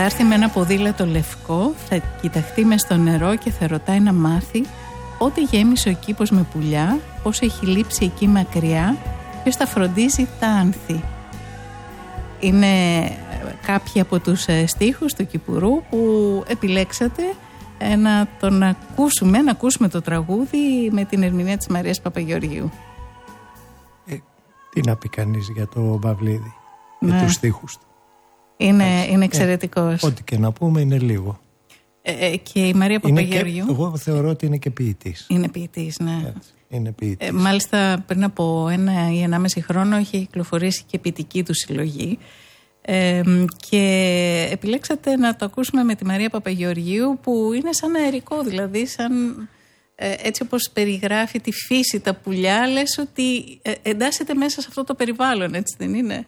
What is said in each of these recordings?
Θα έρθει με ένα ποδήλατο λευκό, θα κοιταχτεί μες στο νερό και θα ρωτάει να μάθει πότε γέμισε ο κήπος με πουλιά, πώς έχει λείψει εκεί μακριά, ποιος θα φροντίζει τα άνθη. Είναι κάποιοι από τους στίχους του Κυπουρού που επιλέξατε να ακούσουμε το τραγούδι με την ερμηνεία της Μαρίας Παπαγεωργίου. Τι να πει κανείς για το Παυλίδη, για τους στίχους του. Είναι εξαιρετικός. Ό,τι και να πούμε είναι λίγο. Και η Μαρία Παπαγεωργίου. Εγώ θεωρώ ότι είναι και ποιητής. Είναι ποιητής, ναι. Έτσι, είναι ποιητής. Μάλιστα πριν από 1 ή 1,5 χρόνο έχει κυκλοφορήσει και ποιητική του συλλογή. Και επιλέξατε να το ακούσουμε με τη Μαρία Παπαγεωργίου, που είναι σαν αερικό, δηλαδή σαν έτσι όπως περιγράφει τη φύση, τα πουλιά, λες ότι εντάσσεται μέσα σε αυτό το περιβάλλον, έτσι δεν είναι?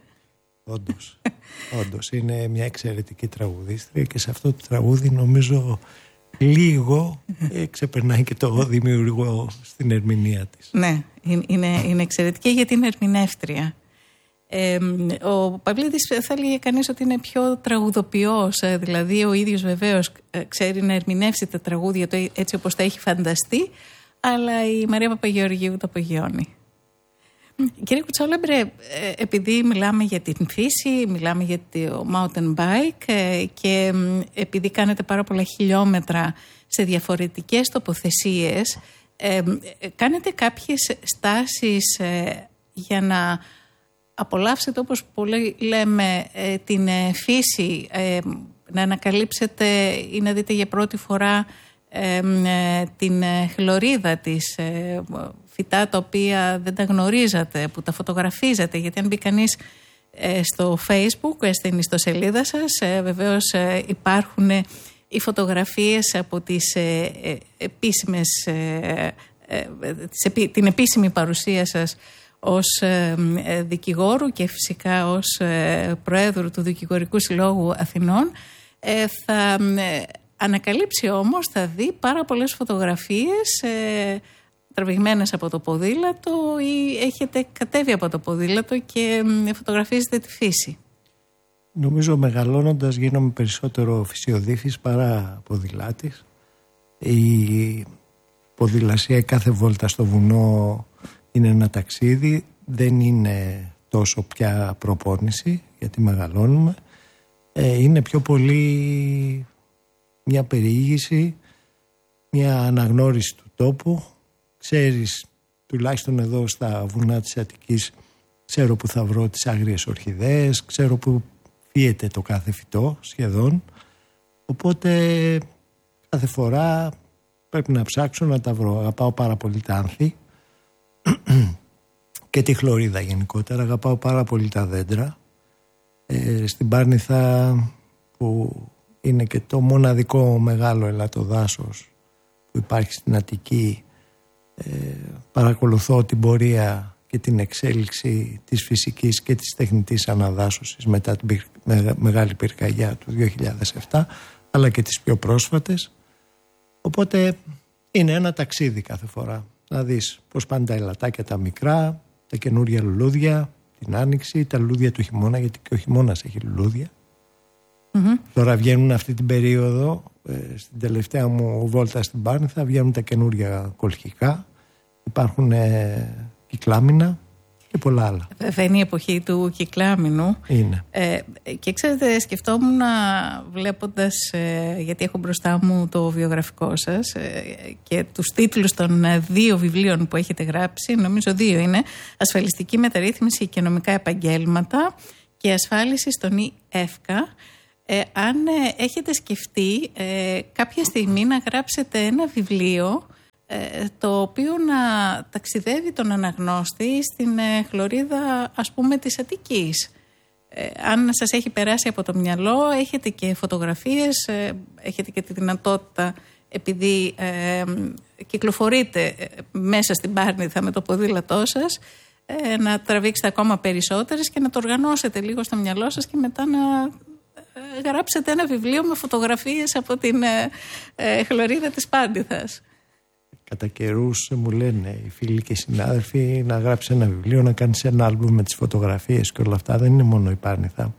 Όντως είναι μια εξαιρετική τραγουδίστρια και σε αυτό το τραγούδι νομίζω λίγο ξεπερνάει και το δημιουργό στην ερμηνεία της. Ναι, είναι εξαιρετική γιατί είναι ερμηνεύτρια. Ο Παυλίδης θα έλεγε κανείς ότι είναι πιο τραγουδοποιός, δηλαδή ο ίδιος βεβαίως ξέρει να ερμηνεύσει τα τραγούδια έτσι όπως τα έχει φανταστεί, αλλά η Μαρία Παπαγεωργίου το απογειώνει. Κύριε Κουτσόλεμπρε, επειδή μιλάμε για την φύση, μιλάμε για το mountain bike και επειδή κάνετε πάρα πολλά χιλιόμετρα σε διαφορετικές τοποθεσίες, κάνετε κάποιες στάσεις για να απολαύσετε, όπως πολύ λέμε, την φύση, να ανακαλύψετε ή να δείτε για πρώτη φορά την χλωρίδα της, φυτά τα οποία δεν τα γνωρίζατε, που τα φωτογραφίζετε, γιατί αν μπει κανείς στο Facebook, στην ιστοσελίδα σας, βεβαίως υπάρχουν οι φωτογραφίες από τις επίσημες, την επίσημη παρουσία σας ως δικηγόρου και φυσικά ως Προέδρου του Δικηγορικού Συλλόγου Αθηνών. Θα ανακαλύψει όμως, θα δει πάρα πολλές φωτογραφίες τραβηγμένες από το ποδήλατο ή έχετε κατέβει από το ποδήλατο και φωτογραφίζετε τη φύση. Νομίζω μεγαλώνοντας γίνομαι περισσότερο φυσιοδίφης παρά ποδηλάτης. Η ποδηλασία, η κάθε βόλτα στο βουνό είναι ένα ταξίδι, δεν είναι τόσο πια προπόνηση γιατί μεγαλώνουμε. Είναι πιο πολύ μια περιήγηση, μια αναγνώριση του τόπου. Ξέρεις, τουλάχιστον εδώ στα βουνά της Αττικής, ξέρω που θα βρω τις άγριες ορχιδέες, ξέρω που φύεται το κάθε φυτό σχεδόν, οπότε κάθε φορά πρέπει να ψάξω να τα βρω. Αγαπάω πάρα πολύ τα άνθη και τη χλωρίδα γενικότερα, αγαπάω πάρα πολύ τα δέντρα. Στην Πάρνηθα, που είναι και το μοναδικό μεγάλο ελαττοδάσος που υπάρχει στην Αττική, παρακολουθώ την πορεία και την εξέλιξη της φυσικής και της τεχνητής αναδάσωσης μετά την μεγάλη πυρκαγιά του 2007, αλλά και τις πιο πρόσφατες. Οπότε είναι ένα ταξίδι κάθε φορά, να δεις πώς πάνε τα ελαττάκια τα μικρά, τα καινούργια λουλούδια, την άνοιξη, τα λουλούδια του χειμώνα, γιατί και ο χειμώνας έχει λουλούδια. Τώρα βγαίνουν αυτή την περίοδο, στην τελευταία μου βόλτα στην Πάρνηθα, βγαίνουν τα καινούργια κολχικά, υπάρχουν κυκλάμινα και πολλά άλλα. Βέβαια είναι η εποχή του κυκλάμινου. Είναι. Και ξέρετε, σκεφτόμουν βλέποντας, γιατί έχω μπροστά μου το βιογραφικό σας και τους τίτλους των 2 βιβλίων που έχετε γράψει, νομίζω 2 είναι, «Ασφαλιστική μεταρρύθμιση και νομικά επαγγέλματα» και «Ασφάλιση στον ΕΦΚΑ». Αν έχετε σκεφτεί κάποια στιγμή να γράψετε ένα βιβλίο το οποίο να ταξιδεύει τον αναγνώστη στην χλωρίδα, ας πούμε, της Αττικής. Αν σας έχει περάσει από το μυαλό, έχετε και φωτογραφίες, έχετε και τη δυνατότητα, επειδή κυκλοφορείτε μέσα στην Πάρνηθα με το ποδήλατό σας, να τραβήξετε ακόμα περισσότερες και να το οργανώσετε λίγο στο μυαλό σας και μετά να γράψετε ένα βιβλίο με φωτογραφίες από την χλωρίδα της Πάρνηθας. Κατά καιρούς μου λένε οι φίλοι και οι συνάδελφοι να γράψεις ένα βιβλίο, να κάνεις ένα άλμπουμ με τις φωτογραφίες και όλα αυτά. Δεν είναι μόνο η Πάρνηθα.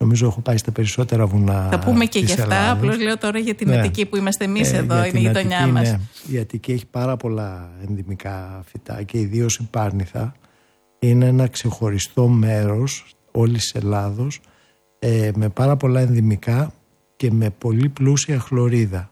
Νομίζω έχω πάει στα περισσότερα βουνά. Θα πούμε και γι' αυτά. Απλώς λέω τώρα για την Αττική που είμαστε εμείς εδώ, είναι η γειτονιά μας. Ναι. Η Αττική έχει πάρα πολλά ενδυμικά φυτά και ιδίως η Πάρνηθα είναι ένα ξεχωριστό μέρος όλης της Ελλάδος με πάρα πολλά ενδυμικά και με πολύ πλούσια χλωρίδα.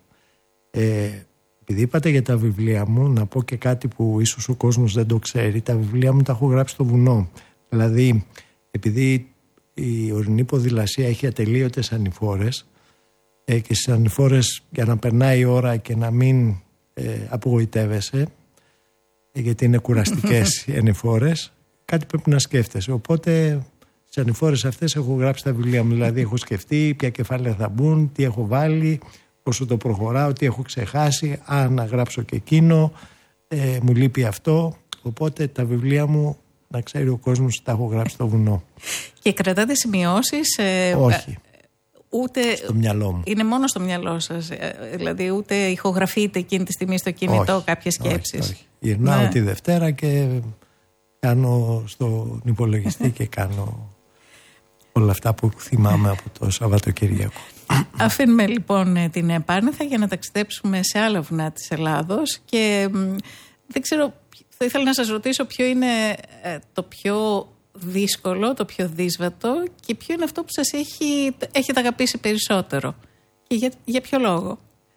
Επειδή είπατε για τα βιβλία μου, να πω και κάτι που ίσως ο κόσμος δεν το ξέρει. Τα βιβλία μου τα έχω γράψει στο βουνό. Δηλαδή, επειδή η ορεινή ποδηλασία έχει ατελείωτες ανηφόρες και στις ανηφόρες για να περνάει η ώρα και να μην απογοητεύεσαι, γιατί είναι κουραστικές οι ανηφόρες, κάτι πρέπει να σκέφτεσαι. Οπότε στις ανηφόρες αυτές έχω γράψει τα βιβλία μου. Δηλαδή έχω σκεφτεί ποια κεφάλαια θα μπουν, τι έχω βάλει, πόσο το προχωράω, τι έχω ξεχάσει, να γράψω και εκείνο, μου λείπει αυτό. Οπότε τα βιβλία μου, να ξέρει ο κόσμος, τα έχω γράψει στο βουνό. Και κρατάτε σημειώσεις? Όχι. Ούτε στο μυαλό μου. Είναι μόνο στο μυαλό σας? Δηλαδή ούτε ηχογραφείτε εκείνη τη στιγμή στο κινητό κάποιες σκέψεις? Όχι. Γυρνάω τη Δευτέρα και κάνω στον υπολογιστή και κάνω όλα αυτά που θυμάμαι από το Σαββατοκύριακο. Αφήνουμε λοιπόν την Πάρνηθα για να ταξιδέψουμε σε άλλα βουνά της Ελλάδος και δεν ξέρω, θα ήθελα να σας ρωτήσω ποιο είναι το πιο δύσκολο, το πιο δύσβατο και ποιο είναι αυτό που σας έχετε αγαπήσει περισσότερο και για ποιο λόγο?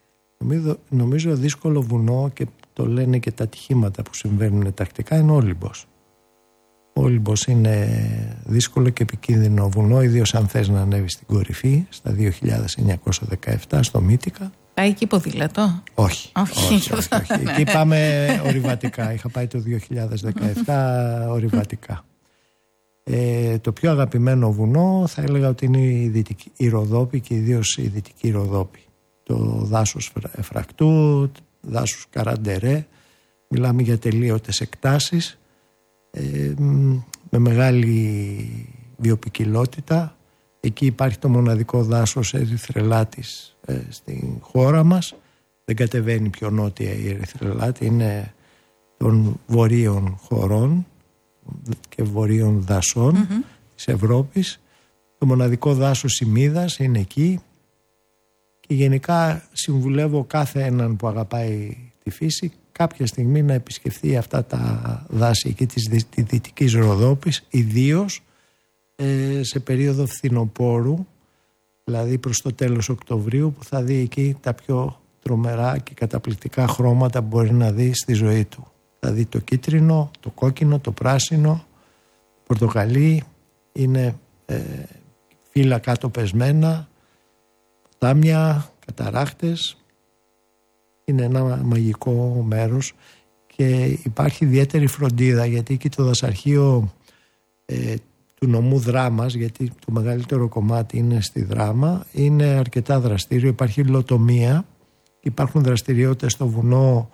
Νομίζω δύσκολο βουνό, και το λένε και τα ατυχήματα που συμβαίνουν τακτικά, είναι ο Όλυμπος. Ο Όλυμπος είναι δύσκολο και επικίνδυνο βουνό, ιδίως αν θες να ανέβεις στην κορυφή, στα 2.917 στο Μύτικα. Πάει εκεί ποδήλατο? Όχι. Εκεί πάμε ορειβατικά. Είχα πάει το 2017 ορειβατικά. Το πιο αγαπημένο βουνό θα έλεγα ότι είναι η Ροδόπη και ιδίως η Δυτική Ροδόπη. Το δάσος Φρακτού, δάσος Καραντερέ. Μιλάμε για τελείωτες εκτάσεις με μεγάλη βιοποικιλότητα. Εκεί υπάρχει το μοναδικό δάσος ερυθρελάτης στην χώρα μας. Δεν κατεβαίνει πιο νότια η ερυθρελάτη, είναι των βορείων χωρών και βορείων δασών της Ευρώπης. Το μοναδικό δάσος Ημίδας είναι εκεί και γενικά συμβουλεύω κάθε έναν που αγαπάει τη φύση κάποια στιγμή να επισκεφθεί αυτά τα δάση εκεί της Δυτικής Ροδόπης, ιδίως σε περίοδο φθινοπόρου, δηλαδή προς το τέλος Οκτωβρίου, που θα δει εκεί τα πιο τρομερά και καταπληκτικά χρώματα που μπορεί να δει στη ζωή του. Θα δει το κίτρινο, το κόκκινο, το πράσινο, το πορτοκαλί, είναι φύλλα κάτω πεσμένα, ποτάμια, καταράχτες. Είναι ένα μαγικό μέρος και υπάρχει ιδιαίτερη φροντίδα, γιατί εκεί το δασαρχείο του νομού Δράμας, γιατί το μεγαλύτερο κομμάτι είναι στη Δράμα, είναι αρκετά δραστήριο. Υπάρχει υλοτομία, υπάρχουν δραστηριότητες στο βουνό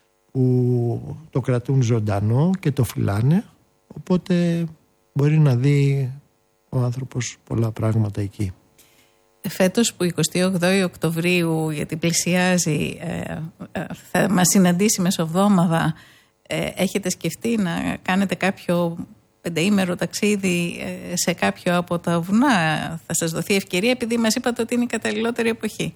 που το κρατούν ζωντανό και το φυλάνε, οπότε μπορεί να δει ο άνθρωπος πολλά πράγματα εκεί. Φέτος που 28 Οκτωβρίου, γιατί πλησιάζει, θα μας συναντήσει μεσοβδόμαδα, έχετε σκεφτεί να κάνετε κάποιο πενταήμερο ταξίδι σε κάποιο από τα βουνά? Θα σας δοθεί ευκαιρία, επειδή μας είπατε ότι είναι η καταλληλότερη εποχή.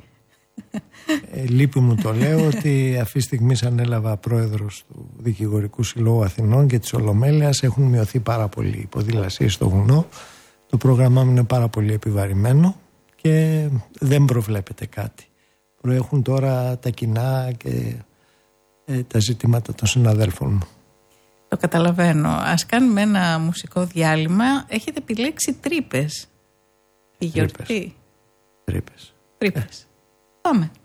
Λείπει μου το λέω ότι αυτή τη στιγμή ανέλαβα πρόεδρος του Δικηγορικού Συλλόγου Αθηνών και της Ολομέλειας. Έχουν μειωθεί πάρα πολύ οι ποδηλασίες στο βουνό. Το πρόγραμμά μου είναι πάρα πολύ επιβαρημένο και δεν προβλέπεται κάτι. Προέχουν τώρα τα κοινά και τα ζητήματα των συναδέλφων μου. Το καταλαβαίνω. Ας κάνουμε ένα μουσικό διάλειμμα. Έχετε επιλέξει Τρύπες. Η γιορτή. Τρύπες. Πάμε.